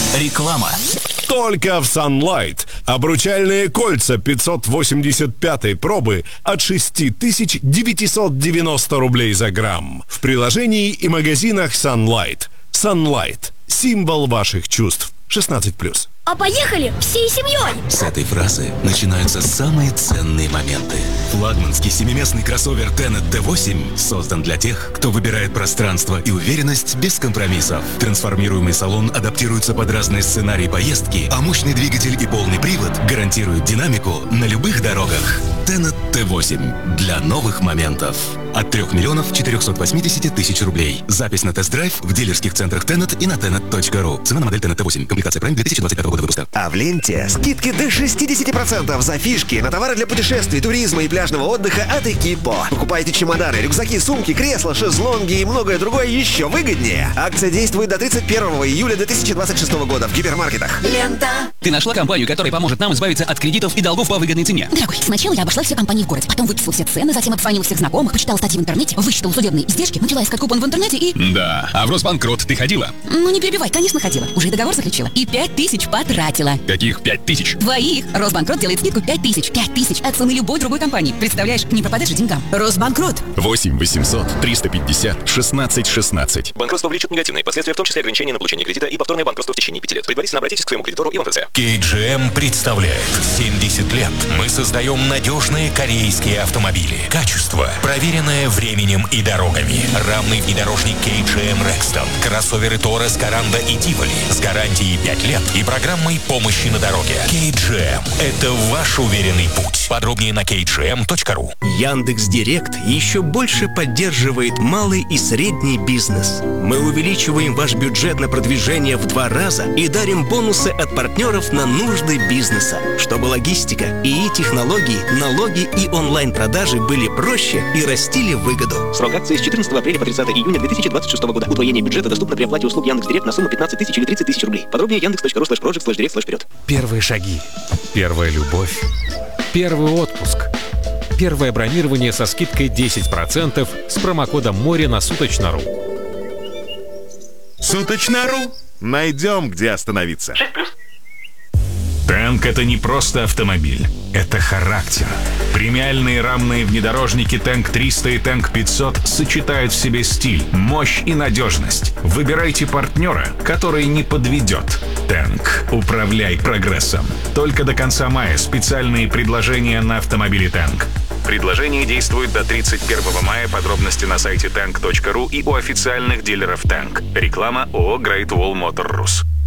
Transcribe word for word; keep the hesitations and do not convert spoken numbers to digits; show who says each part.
Speaker 1: Реклама.
Speaker 2: Только в Sunlight. Обручальные кольца пятьсот восемьдесят пятой пробы от шесть тысяч девятьсот девяносто рублей за грамм. В приложении и магазинах Sunlight. Sunlight. Символ ваших чувств. шестнадцать плюс.
Speaker 3: А поехали всей семьей!
Speaker 1: С этой фразы начинаются самые ценные моменты. Флагманский семиместный кроссовер Tenet Т восемь создан для тех, кто выбирает пространство и уверенность без компромиссов. Трансформируемый салон адаптируется под разные сценарии поездки, а мощный двигатель и полный привод гарантируют динамику на любых дорогах. Tenet Т восемь для новых моментов. От трёх миллионов четырёхсот восьмидесяти тысяч рублей. Запись на тест-драйв в дилерских центрах Tenet и на tenet точка ру. Цена на модель Tenet Т восемь. Комплектация Prime две тысячи двадцать пятого года выпуска.
Speaker 4: А в ленте скидки до шестьдесят процентов за фишки на товары для путешествий, туризма и пляжного отдыха от Экипо. Покупайте чемоданы, рюкзаки, сумки, кресла, шезлонги и многое другое еще выгоднее. Акция действует до тридцать первого июля две тысячи двадцать шестого года в гипермаркетах.
Speaker 3: Лента.
Speaker 5: Ты нашла компанию, которая поможет нам избавиться от кредитов и долгов по выгодной цене?
Speaker 6: Дорогой, сначала я обошла все компании в городе, потом выписала все цены, затем обзвонила всех знакомых, почитала статьи в интернете, высчитала судебные издержки, начала искать купон в интернете и...
Speaker 5: Да, а в Росбанкрот ты ходила?
Speaker 6: Ну не перебивай, конечно ходила. Уже и договор заключила. И пять тысяч потратила.
Speaker 5: Каких пять тысяч?
Speaker 6: Твоих. Росбанкрот делает скидку пять тысяч. пять тысяч от цены любой другой компании. Представляешь, не пропадешь же деньгам. Росбанкрот.
Speaker 7: восемь восемьсот триста пятьдесят шестнадцать шестнадцать.
Speaker 8: Банкротство влечет негативные последствия, в том числе ограничение на получение кредита и повторное банкротство в течение пяти лет. Предварительно обратитесь к своему кредитору и в эн тэ цэ.
Speaker 9: кей джи эм представляет семьдесят лет. Мы создаем надежные корейские автомобили. Качество, проверенное временем и дорогами. Равный внедорожник кей джи эм Rexton. Кроссоверы Торрес, Каранда и Тиволи. С гарантией пять лет и программой помощи на дороге. кей джи эм – это ваш уверенный путь. Подробнее на кей джи эм точка ру.
Speaker 10: Яндекс.Директ еще больше поддерживает малый и средний бизнес. Мы увеличиваем ваш бюджет на продвижение в два раза и дарим бонусы от партнеров на нужды бизнеса, чтобы логистика, ИИ технологии, налоги и онлайн-продажи были проще и растили выгоду.
Speaker 8: Срок акции с четырнадцатого апреля по тридцатое июня две тысячи двадцать шестого года. Удвоение бюджета доступно при оплате услуг Яндекс.Директ на сумму пятнадцать тысяч или тридцать тысяч рублей. Подробнее яндекс точка ру слэш проджект слэш директ слэш вперед.
Speaker 11: Первые шаги. Первая любовь. Первый отпуск. Первое бронирование со скидкой десять процентов с промокодом море на Суточно.ру.
Speaker 12: Суточно.ру. Найдем, где остановиться.
Speaker 13: Тэнк — это не просто автомобиль, это характер. Премиальные рамные внедорожники Тэнк триста и Тэнк пятьсот сочетают в себе стиль, мощь и надежность. Выбирайте партнера, который не подведет. Тэнк. Управляй прогрессом. Только до конца мая специальные предложения на автомобили Тэнк. Предложение действует до тридцать первого мая. Подробности на сайте тэнк точка ру и у официальных дилеров Тэнк. Реклама ООО Great Wall Motor Rus.